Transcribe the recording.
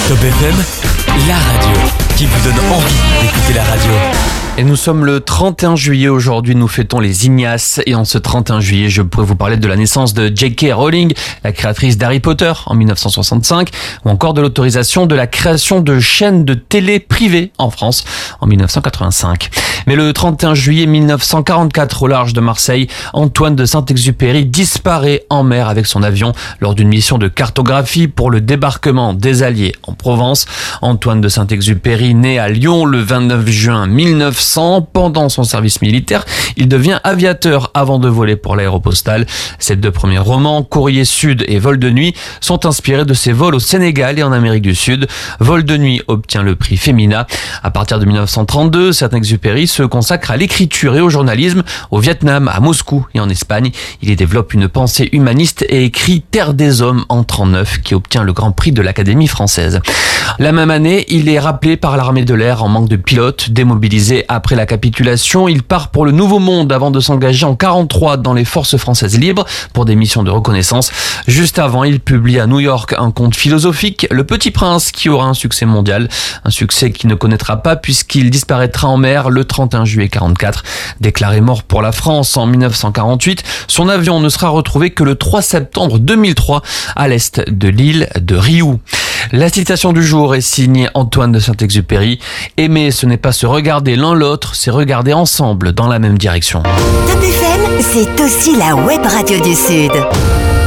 Top FM, la radio qui vous donne envie d'écouter la radio. Et nous sommes le 31 juillet aujourd'hui, nous fêtons les Ignaces et en ce 31 juillet, je pourrais vous parler de la naissance de J.K. Rowling, la créatrice d'Harry Potter en 1965 ou encore de l'autorisation de la création de chaînes de télé privées en France en 1985. Mais le 31 juillet 1944 au large de Marseille, Antoine de Saint-Exupéry disparaît en mer avec son avion lors d'une mission de cartographie pour le débarquement des Alliés en Provence. Antoine de Saint-Exupéry naît à Lyon le 29 juin 1900. Pendant son service militaire, il devient aviateur avant de voler pour l'Aéropostale. Ses deux premiers romans, Courrier Sud et Vol de nuit, sont inspirés de ses vols au Sénégal et en Amérique du Sud. Vol de nuit obtient le prix Femina. À partir de 1932, Saint-Exupéry se consacre à l'écriture et au journalisme au Vietnam, à Moscou et en Espagne. Il y développe une pensée humaniste et écrit Terre des hommes en 1939 qui obtient le grand prix de l'Académie française. La même année, il est rappelé par l'armée de l'air en manque de pilotes. Démobilisé après la capitulation, il part pour le Nouveau Monde avant de s'engager en 1943 dans les forces françaises libres pour des missions de reconnaissance. Juste avant, il publie à New York un conte philosophique, Le Petit Prince, qui aura un succès mondial. Un succès qu'il ne connaîtra pas puisqu'il disparaîtra en mer le 31 juillet 1944. Déclaré mort pour la France en 1948, son avion ne sera retrouvé que le 3 septembre 2003 à l'est de l'île de Riou. La citation du jour est signée Antoine de Saint-Exupéry. Aimer, ce n'est pas se regarder l'un l'autre, c'est regarder ensemble dans la même direction. Top FM, c'est aussi la web radio du Sud.